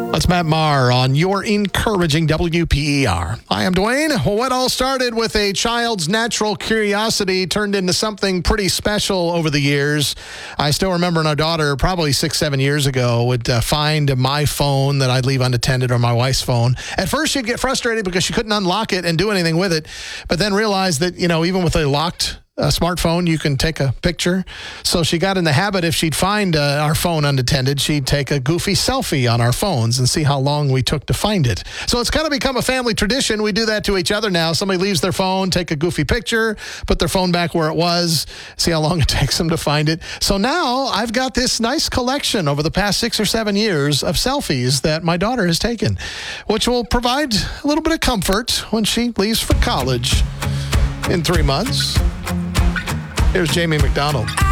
That's Matt Maher on your encouraging WPER. Hi, I'm Dwayne. Well, what all started with a child's natural curiosity turned into something pretty special over the years. I still remember our daughter, probably 6-7 years ago, would find my phone that I'd leave unattended or my wife's phone. At first, she'd get frustrated because she couldn't unlock it and do anything with it, but then realized that, even with a locked smartphone, you can take a picture. So she got in the habit, if she'd find our phone unattended, she'd take a goofy selfie on our phones and see how long we took to find it. So it's kind of become a family tradition. We do that to each other now. Somebody leaves their phone, take a goofy picture, put their phone back where it was, see how long it takes them to find it. So now I've got this nice collection over the past 6 or 7 years of selfies that my daughter has taken, which will provide a little bit of comfort when she leaves for college in 3 months. Here's Jamie McDonald.